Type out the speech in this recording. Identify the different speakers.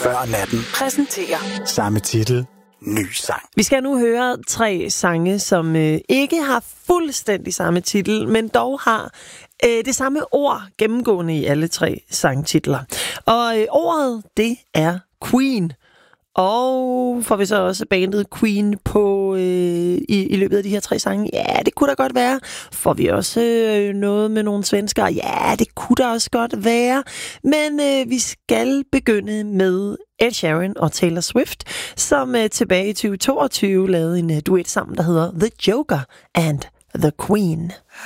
Speaker 1: Før natten.
Speaker 2: Præsenterer
Speaker 1: Samme titel. Ny sang.
Speaker 3: Vi skal nu høre 3 sange, som ikke har fuldstændig samme titel, men dog har det samme ord gennemgående i alle 3 sangtitler. Og ordet, det er Queen. Og får vi så også bandet Queen på i løbet af de her 3 sange? Ja, det kunne da godt være. Får vi også noget med nogle svenskere? Ja, det kunne da også godt være. Men vi skal begynde med Ed Sheeran og Taylor Swift, som tilbage i 2022 lavede en duet sammen, der hedder The Joker and the Queen.